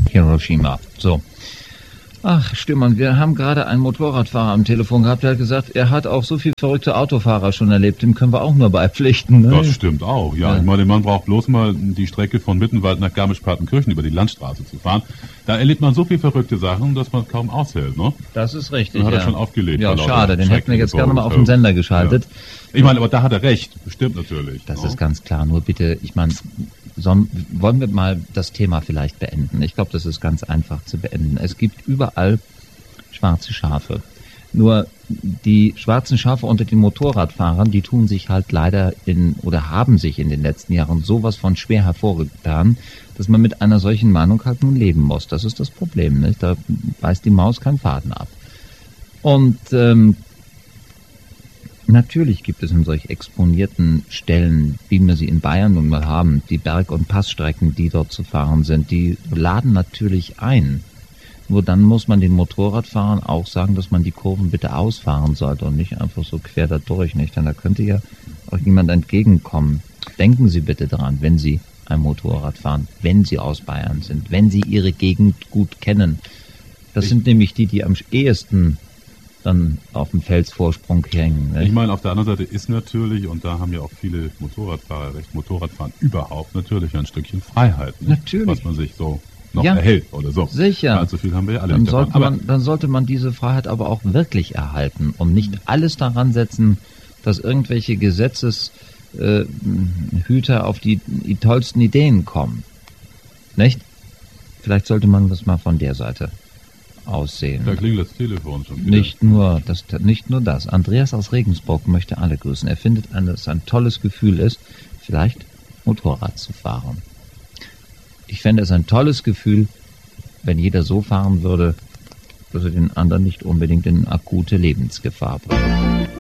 Hiroshima. So. Ach, Stürmann, wir haben gerade einen Motorradfahrer am Telefon gehabt, der hat gesagt, er hat auch so viele verrückte Autofahrer schon erlebt, dem können wir auch nur beipflichten. Ne? Das stimmt auch, ja. Ich meine, der Mann braucht bloß mal die Strecke von Mittenwald nach Garmisch-Partenkirchen über die Landstraße zu fahren. Da erlebt man so viele verrückte Sachen, dass man kaum aushält, ne? Das ist richtig, Dann hat er schon aufgelegt. Ja, schade, den hätten wir jetzt gerne mal auf den Sender geschaltet. Ja. Ich meine, aber da hat er recht, bestimmt natürlich. Das ist ganz klar, nur bitte, ich meine, wollen wir mal das Thema vielleicht beenden? Ich glaube, das ist ganz einfach zu beenden. Es gibt überall schwarze Schafe. Nur die schwarzen Schafe unter den Motorradfahrern, die tun sich halt leider haben sich in den letzten Jahren sowas von schwer hervorgetan, dass man mit einer solchen Meinung halt nun leben muss. Das ist das Problem, nicht? Da beißt die Maus keinen Faden ab. Und natürlich gibt es in solch exponierten Stellen, wie wir sie in Bayern nun mal haben, die Berg- und Passstrecken, die dort zu fahren sind, die laden natürlich ein. Nur dann muss man den Motorradfahrern auch sagen, dass man die Kurven bitte ausfahren sollte und nicht einfach so quer da durch, nicht? Denn da könnte ja auch jemand entgegenkommen. Denken Sie bitte daran, wenn Sie ein Motorrad fahren, wenn Sie aus Bayern sind, wenn Sie Ihre Gegend gut kennen. Das sind nämlich die am ehesten dann auf dem Felsvorsprung hängen. Ne? Ich meine, auf der anderen Seite ist natürlich, und da haben ja auch viele Motorradfahrer recht, Motorradfahren überhaupt natürlich ein Stückchen Freiheit. Ne? Natürlich. Was man sich so noch erhält oder so. Sicher. Allzu viel haben wir ja alle nicht davon. Dann sollte man diese Freiheit aber auch wirklich erhalten und nicht alles daran setzen, dass irgendwelche Gesetzeshüter auf die tollsten Ideen kommen. Nicht? Vielleicht sollte man das mal von der Seite aussehen. Da klingelt das Telefon schon wieder. Nicht nur das. Andreas aus Regensburg möchte alle grüßen. Er findet, dass es ein tolles Gefühl ist, vielleicht Motorrad zu fahren. Ich fände es ein tolles Gefühl, wenn jeder so fahren würde, dass er den anderen nicht unbedingt in akute Lebensgefahr bringt.